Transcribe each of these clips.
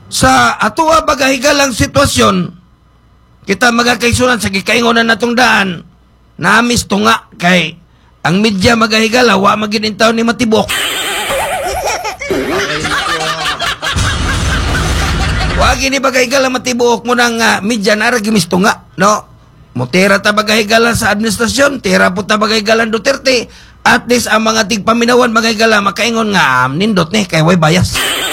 sa atuwa bagahigalang sitwasyon, kita magakaisunan sa gikaingonan natong daan, namis tunga kay ang media magahigala, wa maginintaw ni matibok. Wa gini bagahigala matibok mo nang media na gimis tunga, no? Mutera ta bagahigala sa administrasyon, tira po ta bagahigala Duterte, at least ang mga tigpaminawan bagahigala makaingon nga nindot ni kay way bias.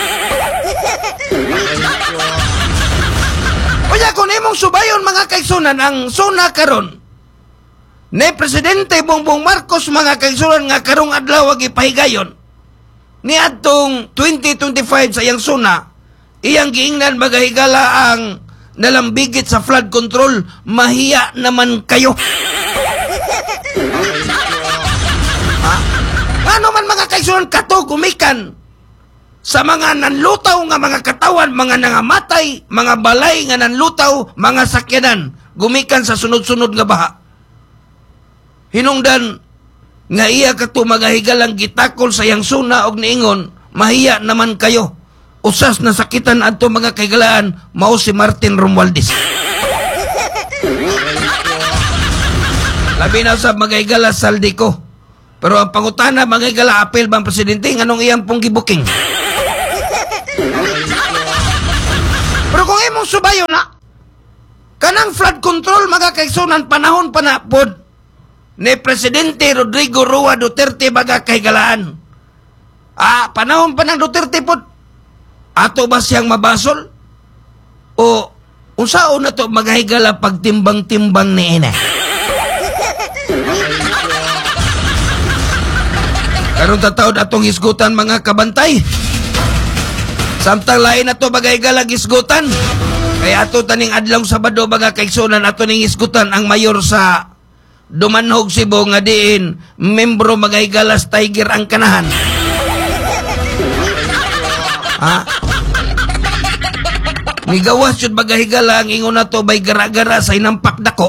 Kaya kung imong subayon mga kaigsunan ang suna karon ni Presidente Bongbong Marcos mga kaigsunan nga karong adlaw gipahigayon ni adtong 2025 sa iyang suna, iyang giingnan magahigala ang nalambigit sa flood control, mahiya naman kayo. Ano man mga kaigsunan kato gumikan sa mga nanlutaw nga mga katawan, mga nangamatay, mga balay nga nanlutaw, mga sakyanan, gumikan sa sunod-sunod nga baha. Hinungdan nga iya kato magahigalang gitakol sa yang suna og niingon, mahiya naman kayo. Usas na sakitan adto mga kaigalaan, mao si Martin Romualdez. Labi na sa magahigala saldi ko. Pero ang pangutana magahigala apel bang presidente nganong iyang pong gibuking. Pero kung imong subayo na, kanang flood control mga kaigsunan panahon pa na pod ni Presidente Rodrigo Roa Duterte baga kaigalaan. Panahon pa ng Duterte pod, ato ba siyang mabasol? O unsaon na to magahigala pagtimbang-timbang ni ina? Karon tataod atong hisgutan mga kabantay. Samtang lain ato bagay galag isgutan. Kaya ato taning adlaw Sabado baga kaigsunan ato ning isgutan ang mayor sa Dumanhog Cebu nga diin membro bagay galas Tiger ang kanahan. Migawas yun bagay gala ang ingon nato bay gara-gara sa inampak dako.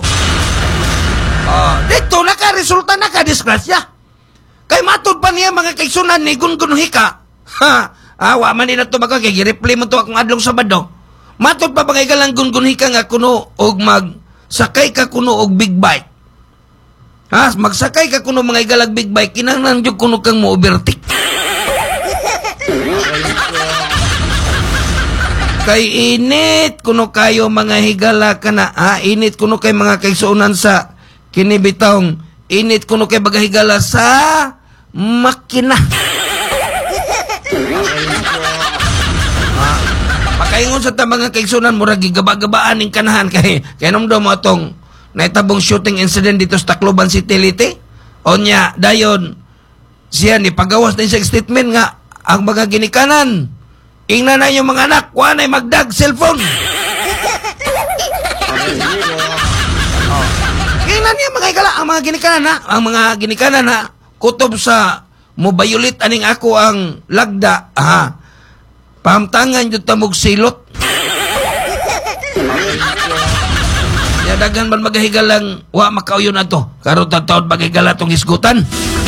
Dito naka-resulta naka-disgrasya. Kay matod pa niya mga kaigsunan ni Gungun Hika. Wa man din nato baga kay gi-replay mo to akong adlaw Sabado. Matod pa bagay galang Gungun Hika nga kuno og magsakay ka kuno og big bike. Magsakay ka kuno mga igalag big bike kinahanglan jud kuno kang mo-overtake. Kay init kuno kayo mga higala kana. Init kuno kay mga kaigsunan sa kinibitawng init kuno kay bagahigala sa makina. Pakaingon sa mga kaigsunan mura gigaba-gabaan ning kanahan kay nomdo mo atong naitabong shooting incident dito sa Tacloban City Leyte. Onya dayon siya ni pagawas din sa statement nga ang mga ginikanan ingnan na yung mga anak wa nay magdag cellphone. Ingnan niya mga igala ang mga ginikanan na kutob sa mobayulit aning ako ang lagda. Pahamtangan jud ta mog silot. Ya dagan man magahigalang wa makauyon ato. Karon taon magahigal atong isgutan.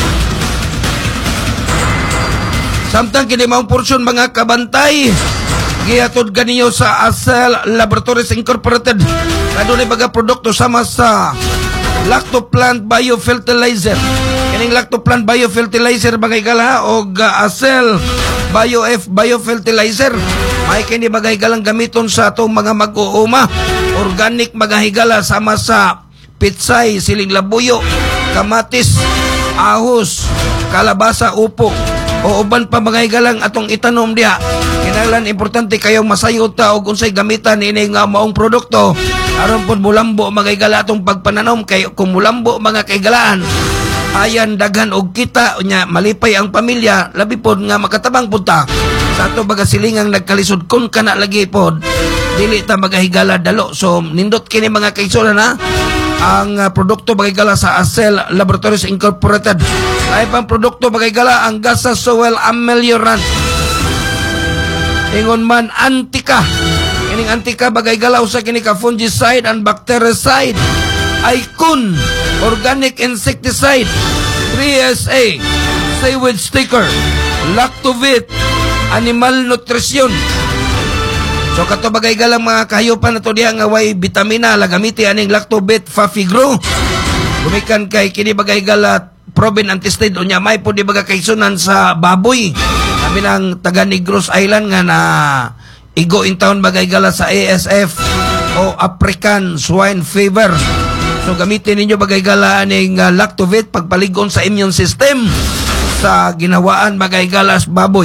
Samtang kini maong porsyon mga kabantay, gihatod kaniyo sa Acel Laboratories Incorporated. Adunay baga produkto sama sa lactoplant biofertilizer. Kining lactoplant biofertilizer magahigal og Acel BioF biofertilizer. May kini magahigalang gamiton sa atong mga mag-uuma. Organic magahigala sama sa pitsay, siling labuyo, kamatis, ahos, kalabasa, upo, o uban pa magahigalang atong itanom diha. Kinahanglan importante kayong masayod ta og unsay gamitan ini nga maong produkto aron pud mulambo magahigala atong pagpananom kay kung mulambo mga kaigalaan ayan daghan og kita nya malipay ang pamilya labi pod nga makatabang pud ta sa ato baga silingang nagkalisod kun kana lagi pod dili ta magahigala dalo. So nindot kini mga kaigsunan ang produkto magahigala sa Acel Laboratories Incorporated. Ay pang produkto magahigala ang Gasa Soil Ameliorant. Ingon man Antika. Kining Antika magahigala usa kini ka fungicide and bactericide. Icon Organic Insecticide 3SA Seaweed Sticker Lactovit Animal Nutrition. So So kato bagay galang mga kahayupan na to diha nga way vitamina lagamiti aning lactobit fafigro. Gumikan kay kini bagay gala proben antistid unya may po di baga kaisunan sa baboy. Kami ng taga Negros Island nga na igo in town bagay gala sa ASF o African Swine Fever. So gamitin ninyo bagay gala aning lactobit pagpaligon sa immune system sa ginawaan bagay gala sa baboy.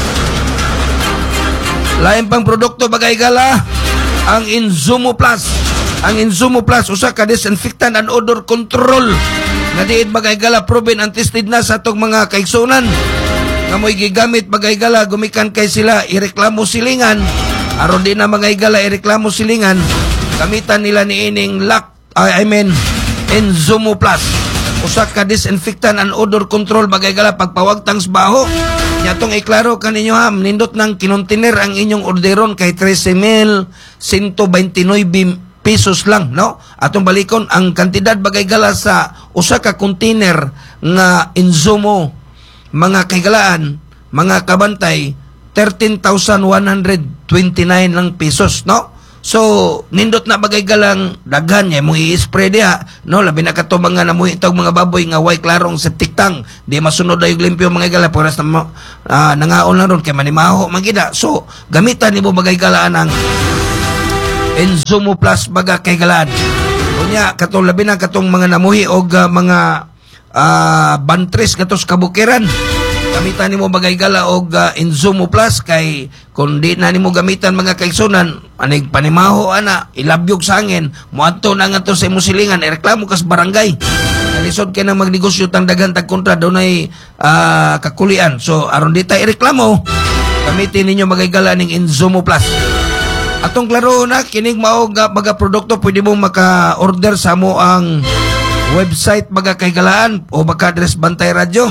Lain pang produkto bagay gala ang Inzumo Plus. Ang Inzumo Plus usa ka disinfectant and odor control nga diid bagay gala proven and tested na sa atong mga kaigsunan. Nga mo'y gigamit bagay gala gumikan kay sila ireklamo silingan aron di na bagay gala ireklamo silingan gamitan nila ni ining Inzumo Plus. Usa ka disinfectant and odor control bagay gala pagpawagtang sa baho. Nyatong iklaro kaninyo ha, nindot ng kinontiner ang inyong orderon kay 13,129 pesos lang, no? Atong balikon, ang kantidad bagay gala sa usa ka container nga Inzumo, mga kaigalaan, mga kabantay, 13,129 lang pesos, no? So, nindot na bagay galang daghan niya mo i-spray diha, no? Labi na kato mga namuhi tawag mga baboy nga way klarong septic tank, di masunod ay limpyo mga gala para sa nangaon lang ron kay manimaho magida. So, gamitan nimo bagay galaan ang Inzumo Plus baga kay galaan. Unya katong labi na katong mga namuhi og mga bantres katos kabukiran. Gamitan nimo bagay gala og Inzumo Plus kay kun di na nimo gamitan mga kaigsunan anig panimaho ana ilabyog sa hangin moadto na nga to sa imong silingan ireklamo kas barangay lisod kay nang magnegosyo tang daghan tag kontra dunay kakulian. So aron di ta ireklamo gamitin ninyo bagay gala ning Inzumo Plus. Atong klaro na kining mao baga produkto pwede mo maka-order sa mo ang website baga kay galaan o baka address Bantay Radio.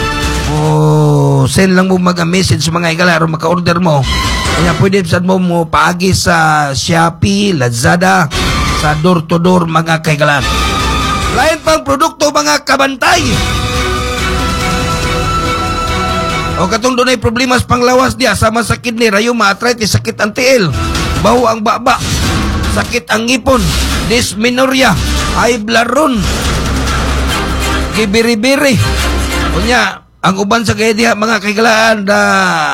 O send lang mo mag-message sa mga igala aron maka-order mo. Kaya pwede sad mo paagi sa Shopee, Lazada, sa door-to-door mga kaigalan. Lain pang produkto mga kabantay. O katong dunay problema sa panglawas diya sama sa kidney, rayuma, arthritis, sakit ang tiil, baho ang baba, sakit ang ngipon, dysmenorrhea, high blood run, gibiri-biri. Unya ang uban sa kaya diha mga kaigalaan na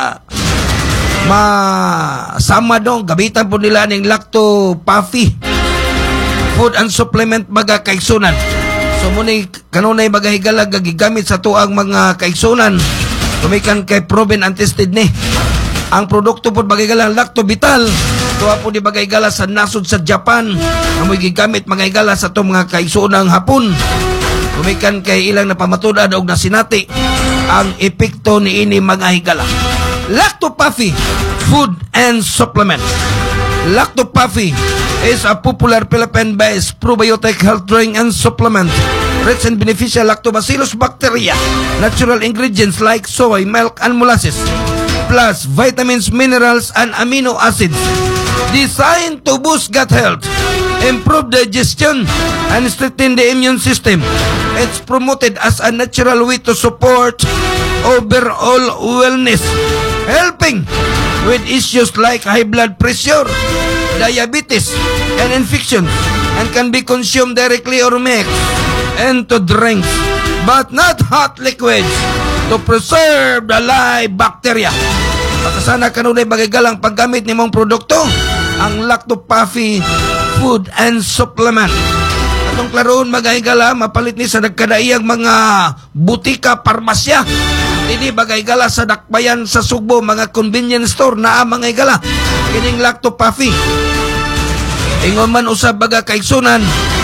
masama dong gabitan po nila ning Lacto Puffy food and supplement baga kaigsunan. So muni kanunay baga higala gigamit sa tuang mga kaigsunan tumikan kay proven and tested ni. Ang produkto po bagay gala Lacto Vital tuwa po di bagay gala sa nasod sa Japan amoy gigamit mga higala sa to mga kaigsunang hapon. Tumikan kay ilang napamatudan og nasinati ang epekto ni ini mga higala. Lacto Puffy food and supplement. Lacto Puffy is a popular Philippine-based probiotic health drink and supplement rich in beneficial lactobacillus bacteria, natural ingredients like soy, milk, and molasses, plus vitamins, minerals, and amino acids, designed to boost gut health, improve digestion, and strengthen the immune system. It's promoted as a natural way to support overall wellness, helping with issues like high blood pressure, diabetes, and infections, and can be consumed directly or mixed into drinks, but not hot liquids, to preserve the live bacteria. Pakasana kanunay bagay-galang paggamit ni mong produkto, ang Lacto Puffy food and supplement. Atong klaroon magay-gala, mapalit ni sa nagkadaiyang mga butika, parmasya. Hindi bagay-gala sa dakbayan sa Sugbo, mga convenience store na mga gala. Kining Lacto Puffy. Ingon man usab baga kaigsunan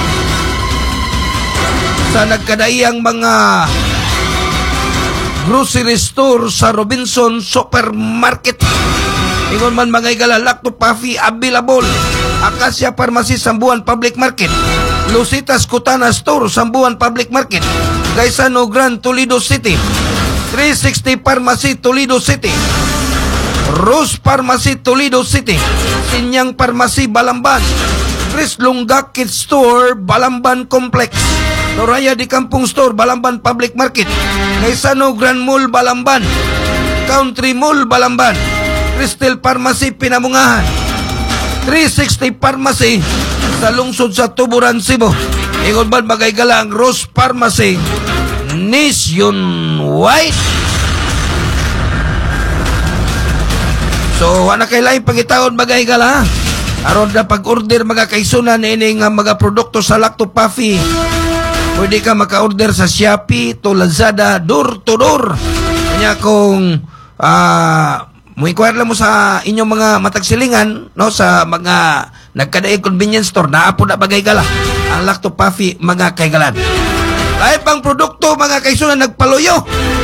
sa nagkadaiyang mga grocery store sa Robinson Supermarket. Ingon man mga igala, Lacto Puffy available. Acacia Pharmacy, Sambuan Public Market. Lucitas Cutana Store, Sambuan Public Market. Gaisano Grand, Toledo City. 360 Pharmacy, Toledo City. Rose Pharmacy, Toledo City. Sinyang Pharmacy, Balamban. Chris Lunga Kids Store, Balamban Complex. Noraya di Kampung Store, Balamban Public Market. Gaisano Grand Mall, Balamban. Country Mall, Balamban. Crystal Pharmacy, Pinamungahan. 360 Pharmacy sa lungsod sa Tuburan, Cebu. Ingon ba bagay gala ang Rose Pharmacy nationwide. So, wala kay laing pangitaon bagay gala, ha? Aron na pag-order mga kaisunan ini nga mga produkto sa Lacto Puffy. Pwede ka maka-order sa Shopee to Lazada, door to door. Kanya kung muinquire lang mo sa inyong mga matagsilingan, no, sa mga nagkadaig convenience store, naapo na bagay gala ang Lacto Puffy mga kaigalan. Lahat pang produkto mga kaisunan nagpaluyo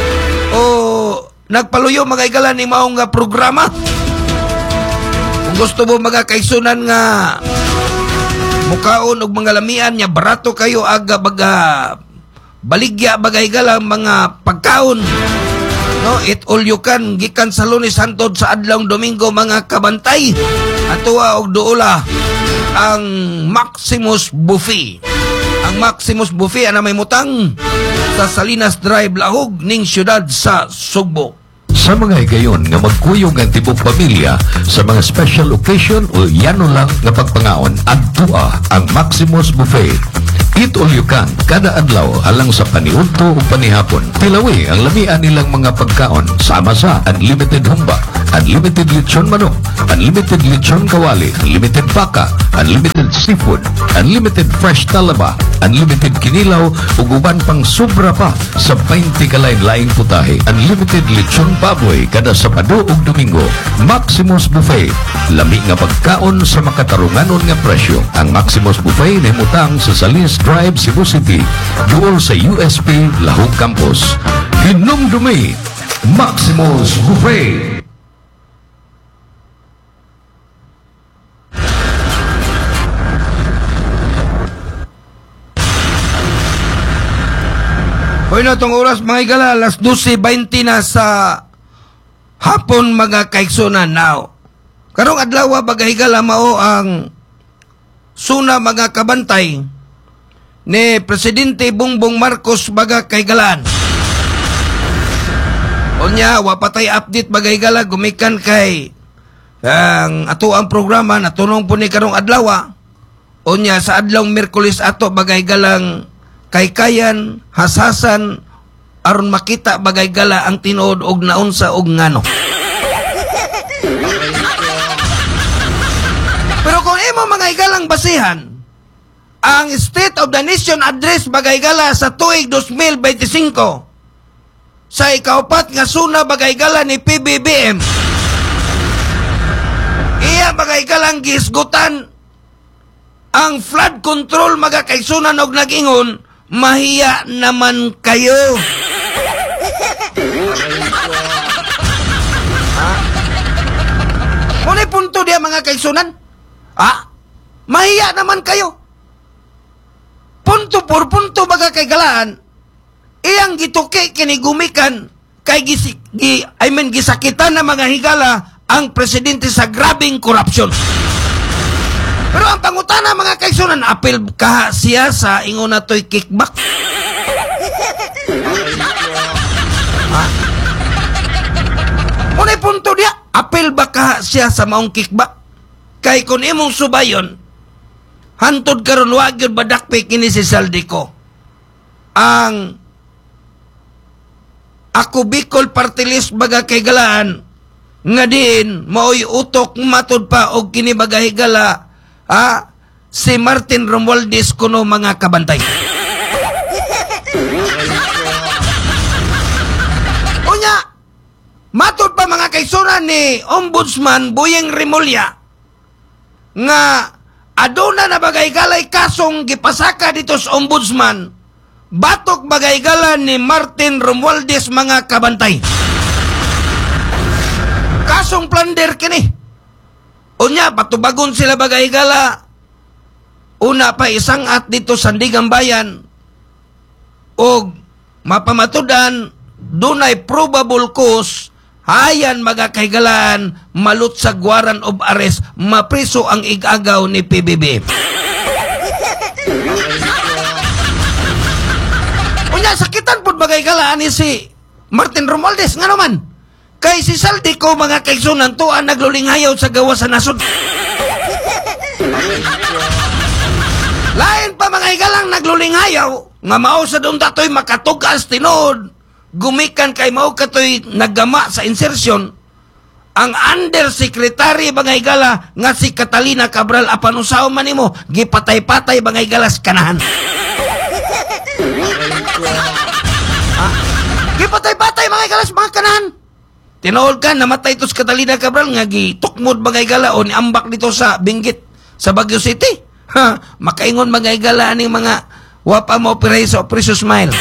mga kaigalan ni maong nga programa. Kung gusto mo mga kaisunan nga mukaon og mga lamian nya barato kayo aga baga baligya bagay galang mga pagkaon, no, eat all you can gikan sa Lunes hangtod sa adlawng Domingo mga kabantay. Atuwa og duola ang Maximus Buffet. Ang Maximus Buffet ana may mutang sa Salinas Drive, Lahog ning siyudad sa Sugbo. Sa mga higayon nga magkuyog ang tibok pamilya sa mga special occasion o yano lang nga pagpangaon, adtua ang Maximus Buffet. Eat all you can kada adlaw alang sa paniudto o panihapon. Tilawi ang lamian nilang mga pagkaon sama sa unlimited humba, unlimited lechon manok, unlimited lechon kawali, unlimited baka, unlimited seafood, unlimited fresh talaba, unlimited kinilaw ug uban pang sobra pa sa 20 kalain-laing putahe. Unlimited lechon baboy kada Sabado ug Domingo. Maximus Buffet, lami nga pagkaon sa makatarunganon nga presyo. Ang Maximus Buffet nahimutang sa Salinas Drive, Cebu City, duol sa USP Lahog Campus. Hinumdumi Maximus Buffet. Hoy na itong oras mga igala, alas 12:20 na sa hapon mga kaigsunan. Now, karong adlaw bagay igala mao ang suna mga kabantay ni Presidente Bongbong Marcos baga kaigalan. Unya, wapatay update bagay igala gumikan kay ang ato ang programa natunong po ni karong adlaw. Unya, sa adlawng Miyerkules ato bagay galang kaykayan, hasasan, aron makita bagay gala ang tinuod og naunsa og ngano. Pero kung imo mga igalang basihan, ang State of the Nation Address bagay gala sa tuig 2025 sa ikaupat nga suna bagay gala ni PBBM, iya bagay galang gisgutan ang flood control mga kaigsunan og nag-ingon, mahiya naman kayo. Muna punto diya mga kaigsunan. Mahiya naman kayo. Punto por punto mga kaigalaan, iyang gituki kinigumikan kay gisakitan na mga higala ang presidente sa grabing korupsyon. Pero ang pangutana mga kaigsunan, apel ka siya sa ingon na to'y kickback. Unay punto dia, apel ba ka siya sa maong kickback? Kay kung imong subayon, hantod karon wa gyud badakpe kini si Saldico. Ang Ako Bicol Party List baga kay galaan, nga din maoy utok matud pa og kini baga higala, si Martin Romualdez kuno mga kabantay. Unya, matod pa mga kaisuran ni Ombudsman Boyeng Rimulya nga aduna na bagay galay kasong gipasaka dito sa Ombudsman, batok bagay gala ni Martin Romualdez mga kabantay. Kasong plunder kini. Unya, patubagon sila bagay gala. Una pa isang at dito sa Sandigan Bayan. O mapamatudan, dunay probable cause, hayan magakaigalaan, malut sa warrant of arrest, mapriso ang igagaw ni PBB. Unya, sakitan po bagay galaan ni si Martin Romualdez. Nga naman, kay si Saldico mga kaigsunan tuan naglulinghayaw sa gawa sa nasod. Lain pa mga igalang naglulingayaw, nga mao sa doon dato'y makatugas tinod, gumikan kay mao kato'y naggama sa insertion, ang undersecretary mga igala nga si Catalina Cabral apan usaw man nimo gipatay-patay mga igalas kanahan. Gipatay-patay mga igalas mga kanahan. Tinuod ka namatay to si Catalina Cabral nga gitukmod mga igala o niambak dito sa Benguet sa Baguio City. Ha, makaingon mga igala aning mga wapa mo operay sa Operation Smile.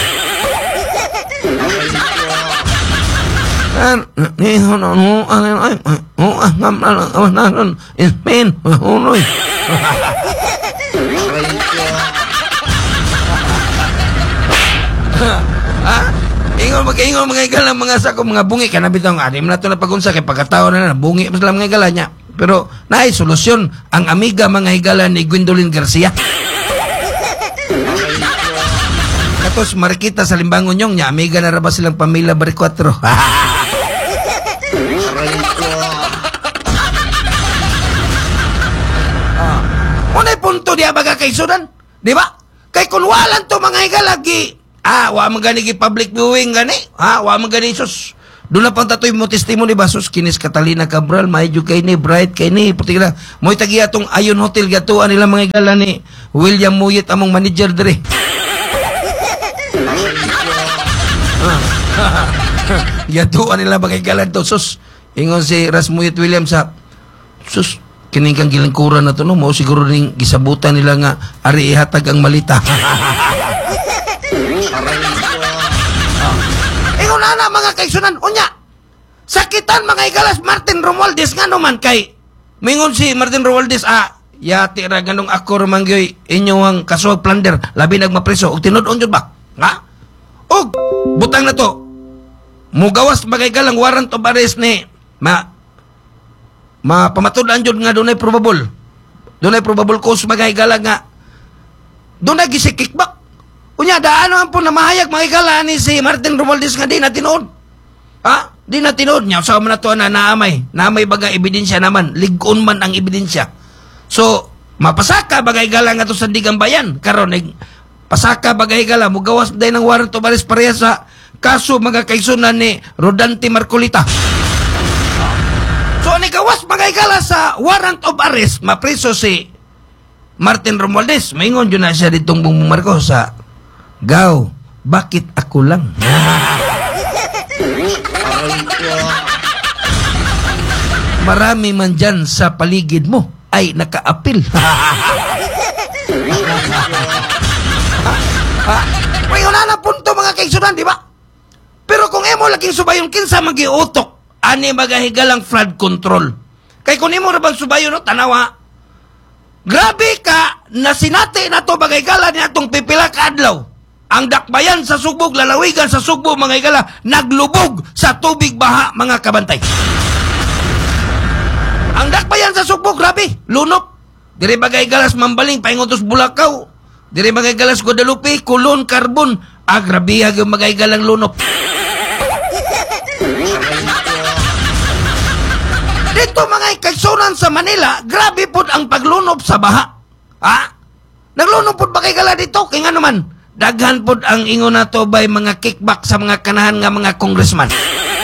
Ingon mga igala mga sako mga bungi kana bitaw nga adim na to na pagunsa kay pagkataon na bungi pa sila mga igala niya. Pero naay solusyon ang amiga mga igala ni Gwendolyn Garcia. Katos marikita sa Limbangon yung nya amiga na ra ba silang pamilya bari 4. Unay punto diya baga kay Sudan, di ba? Kay kung walan to mga igalagi, wa magani gi public viewing gani, wa magani sus. Doon na pang tatoy mo testimony ba sus kinis Catalina Cabral, maayjo kay ni bright kay ni puti na. Moy tagiya tong Ayon Hotel gatuan nila mga igala ni William Muyet among manager dire. Gatuan nila mga igala to sus. Ingon si Rasmuyet William sa sus kining kang gilingkuran na to no mo siguro ning gisabutan nila nga ari ihatag ang malita. Ingon na mga kaigsunan unya sakitan mga igalas Martin Romualdez nga naman kay mingon si Martin Romualdez yati ra ganong ako romangyoy inyong kaso plunder labi nagmapreso og tinud-on jud ba nga og butang na to mugawas mga igalang warrant of arrest ni mapamatud-an jud nga dunay probable cause mga igala nga dunay gisi kickback unya daan man po na mahayag mga igala ni si Martin Romualdez nga di na tinuod di na tinuod nya sa man nato na naamay baga ebidensya naman ligon man ang ebidensya so mapasaka bagay igala nga to sa Digang Bayan karon pasaka bagay igala mugawas day ng warrant of arrest pareha sa kaso mga kaigsunan ni Rodante Marcolita. So, gawas magay-gala sa warrant of arrest, mapriso si Martin Romualdez. Maingon yun na siya ditong Bongbong Marcos sa Gaw, bakit ako lang? Marami man dyan sa paligid mo ay naka-apil. Maingon na punto mga kaigsunan, di ba? Pero kung emo laging subayon, kinsa magiutok ani magahigalang flood control. Kay kung imo ra bang subayo no tanawa. Grabe ka na sinati na to bagahigala ni atong pipila ka adlaw. Ang dakbayan sa Sugbog, lalawigan sa Sugbo mga igala naglubog sa tubig baha mga kabantay. Ang dakbayan sa Sugbo grabe, lunop. Dire bagahigalas Mambaling paingon Bulacau. Dire bagahigalas Guadalupe, Kulon, Carbon. Grabe yung magahigalang lunop. Dito mga kaigsunan sa Manila, grabe po ang paglunob sa baha. Naglunob po ba kay gala dito? Kaya nga naman, daghan po ang ingon na to by mga kickback sa mga kanahan nga mga congressman.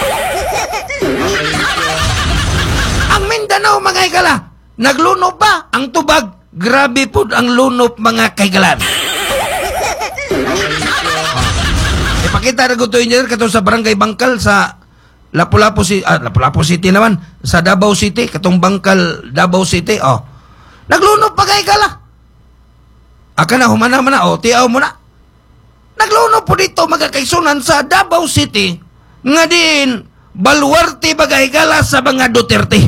Ang Mindanao mga kaigala, naglunob ba? Ang tubag, grabe po ang lunob mga kaigalan. Ipakita na gusto yun kato sa Barangay Bangkal sa Lapu-Lapu City naman sa Davao City katong Bangkal Davao City naglunop pa kay gala na humana man na tiaw mo na naglunop po dito magakaisunan sa Davao City nga din baluarte bagay gala sa mga Duterte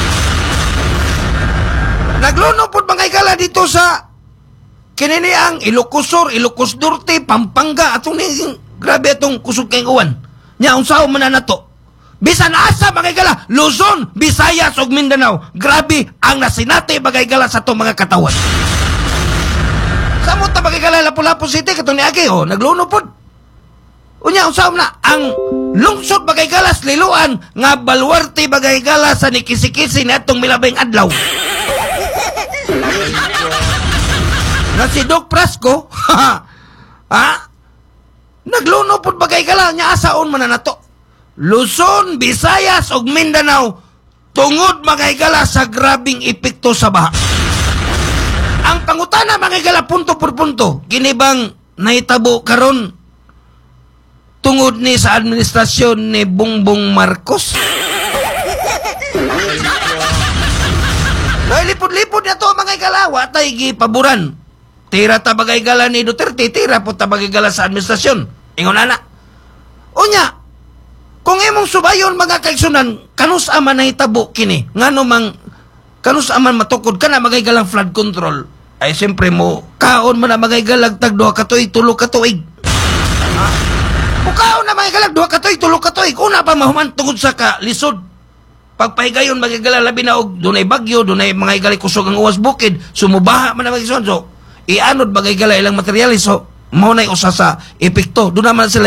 naglunop po bagay gala dito sa kinini ang Ilocos Sur, Ilocos Norte, Pampanga atong grabe atong kusog kay uwan nya unsaon man na to bisan asa bagay-gala, Luzon, Visayas ug Mindanao. Grabe ang nasinati bagay-gala sa to mga katawan. Samot ta bagay-gala Lapu-Lapu City katong niagi nagluno pod. Unya unsa na ang lungsod bagay-gala Liloan nga baluarte bagay-gala sa nikisi-kisi ni atong milabing adlaw. Na si Doc Prasco, ha? Nagluno pod bagay gala nya asaon man na nato. Luzon, Visayas ug Mindanao tungod mga higala sa grabing epekto sa baha. Ang pangutana mga higala punto por punto, kini bang nahitabo karon tungod ni sa administrasyon ni Bongbong Marcos? Dahil lipod-lipod na to mga higala, watay gipaboran. Tira ta bagay gala ni Duterte, tira po ta bagay gala sa administrasyon. Ingon ana. Unya, kung imong subayon mga kaigsunan, kanus aman nahitabo kini. Ngano mang kanus aman matukod ka na magay galang flood control. Ay siyempre mo, kaon mo na magay galag tag 2 ka tuig, 3 ka tuig. O kaon na magay galag 2 ka tuig, 3 ka tuig. Una pa mahuman tungod sa ka lisod. Pagpahigayon magay galang labi na og dunay bagyo, dunay mga higali kusog ang uwas bukid, sumubaha man na magigson. So, ianod bagay galang ilang materialis. So, maunay usa sa epekto. Doon naman sila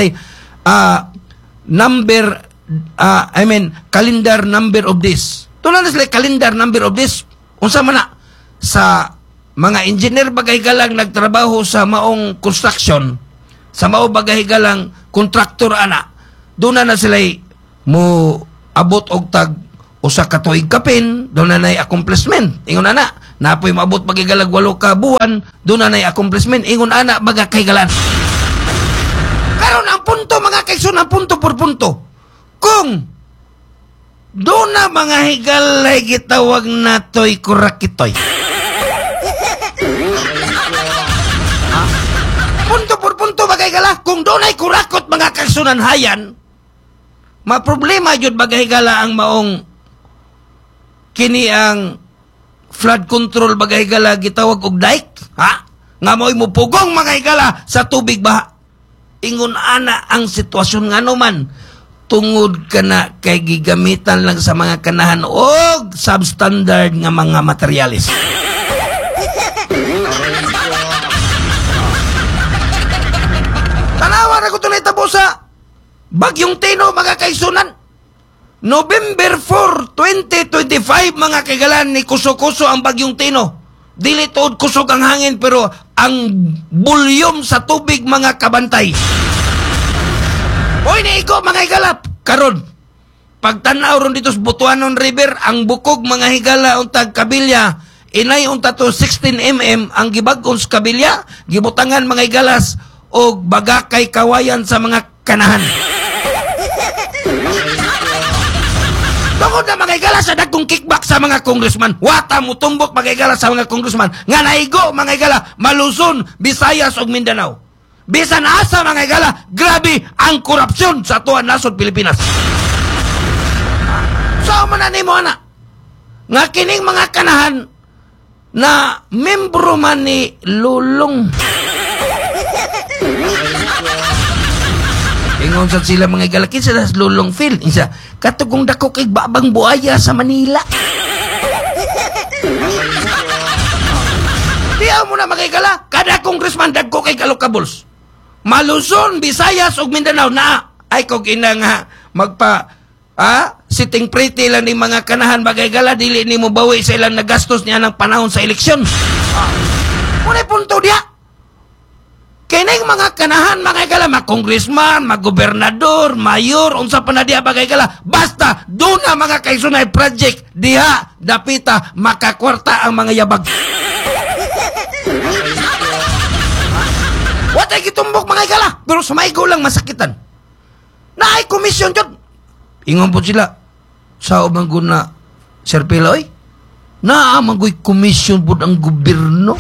calendar number of days. Doon na sila calendar number of days. Unsa man na sa mga engineer bagay galang nagtrabaho sa maong construction, sa maong bagay galang kontraktor ana. Doon na sila mo abot og tag usa ka tuig kapin, doon na nay accomplishment. Ingon ana, napoy maabot bagay galang 8 ka buwan, doon na nay accomplishment. Ingon ana baga kay galan. Karon ang punto mga kaigsoon, ang punto por punto. Kung doon na mga higalay gitawag natoy kurakitoy. Punto por punto bagay gala. Kung doon ay kurakot mga kaigsunan hayan, maproblema yun bagay gala ang maong kini ang flood control bagay gala gitawag og dike. Ha? Nga mo'y mupugong mga higala sa tubig baha. Ingon ana ang sitwasyon nga naman tungod ka na kay gigamitan lang sa mga kanahan o substandard nga mga materialis. Tanawa na ko ito naitabo sa Bagyong Tino mga kaigsunan. November 4, 2025 mga kaigalan ni kuso-kuso ang Bagyong Tino. Dili tuod kusog ang hangin pero ang bulyom sa tubig mga kabantay. Oy niigo mga higala karon. Pagtanaw ron dito sa Butuanon River, ang bukog mga higala untag kabilya, inay unta to 16 mm ang gibag-on sa kabilya, gibutangan mga higalas og bagakay kawayan sa mga kanahan. Tungod na mga higala sa dagkong kickback sa mga congressman. Wata mo tumbok mga higala sa mga congressman. Nga naigo mga higala, Maluzon, Visayas ug Mindanao. Bisan asa mga higala, grabe ang korupsyon sa tuwan nasod Pilipinas. So man ni mo ana. Nga kining mga kanahan na membro man ni Lulong. Ingon sa sila mga higala, kinsa na Lulong Phil. Isa, katugong dako kay babang buaya sa Manila. Diyaw mo na mga higala, kada congressman dagko kay Galokabols. Maluzon, Visayas ug Mindanao na ay kog ina nga magpa sitting pretty lang ni mga kanahan bagay gala dili nimo bawi sa ilang nagastos niya ng panahon sa eleksyon. Muna punto dia. Kining mga kanahan mga gala, mga congressman, mga gobernador, mayor, unsa pa na diha bagay gala, basta doon na mga kaisunay project diha dapita makakwarta ang mga yabag. Watay gitumbok mga gala, pero sumaigo lang masakitan. Naay komisyon jud. Ingon po sila, sao man guna Sir Piloy? Naamangoy komisyon po ang gobyerno.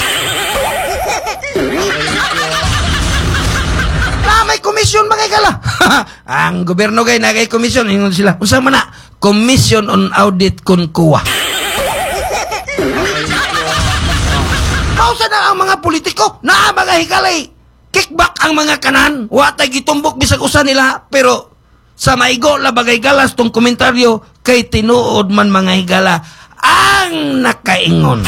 May komisyon mga gala. Ang gobyerno gay nagay komisyon. Ingon sila, unsa man na? Commission on Audit kun kuwa. Pausa na ang mga politiko na mga higalay. Kickback ang mga kanan. Watay gitumbok bisag usa nila. Pero sa maigo la bagay galas tong komentaryo kay tinuod man mga higala ang nakaingon.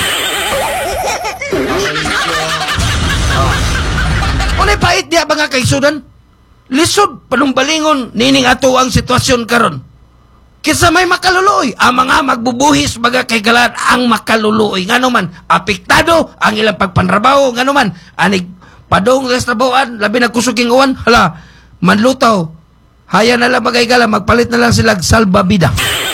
Unay pait diya mga kaigsunan? Lisod panumbalingon nining ato ang sitwasyon karon. Kisa may makaluluoy, ang mga magbubuhis baga kay galan ang makaluluoy. Nga naman, apektado ang ilang pagpanrabaho. Nga naman, anig padong sa trabahoan, labi na kusuking uwan, hala, manlutaw. Haya na lang bagay gala, magpalit na lang sila salbabida.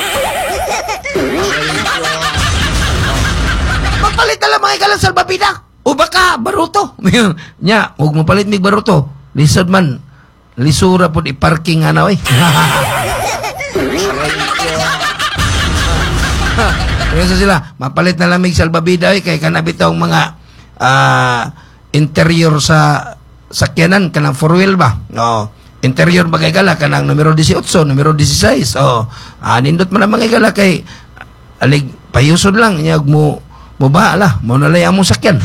Magpalit na lang mga gala salbabida. O baka, baruto. Nya, huwag mo palit mig baruto. Lisod man, lisura po i-parking nga na, Kaya sila, mapalit na lamig salbabida kay kanabitaw mga interior sa sakyanan, kanang 4-wheel ba? No. Interior bagay gala, kanang numero 18, numero 16. Nindot man ang mga gala kay alig, payusod lang, nyag mo ba, ala, mo nalay ang mong sakyan.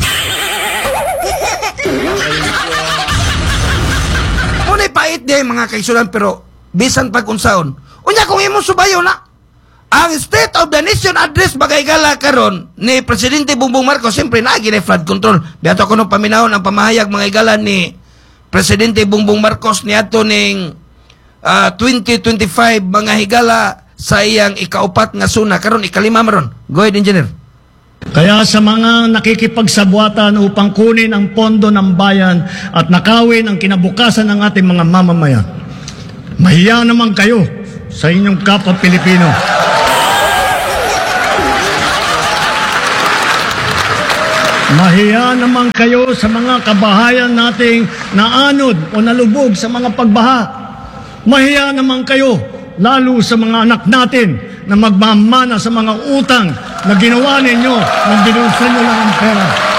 Muna'y pait di mga kaisulan, pero bisan pag-unsaon. Unya kung imong subayo na, ang State of the Nation Address bagay gala karon ni Presidente Bongbong Marcos, siyempre naagi na flood control. Biyato ko nung paminahon ang pamahayag mga gala ni Presidente Bongbong Marcos ni ato ning 2025 mga higala sa iyang ikaupat nga suna. Karon ikalima maron. Go ahead, Engineer. Kaya sa mga nakikipagsabuatan upang kunin ang pondo ng bayan at nakawin ang kinabukasan ng ating mga mamamayan, mahiya naman kayo sa inyong kapwa Pilipino. Mahiya naman kayo sa mga kabahayan nating naanod o nalubog sa mga pagbaha. Mahiya naman kayo lalo sa mga anak natin na magmamana sa mga utang na ginawa ninyo nang binulsan nyo lang ang pera.